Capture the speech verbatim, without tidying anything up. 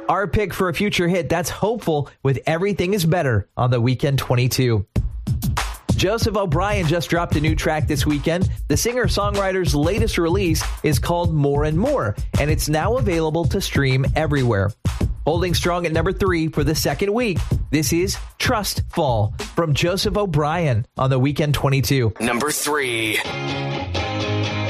Our pick for a future hit that's hopeful with Everything Is Better on the Weekend twenty-two. Joseph O'Brien just dropped a new track this weekend. The singer-songwriter's latest release is called More and More, and it's now available to stream everywhere. Holding strong at number three for the second week, this is Trust Fall from Joseph O'Brien on the Weekend twenty-two. Number three.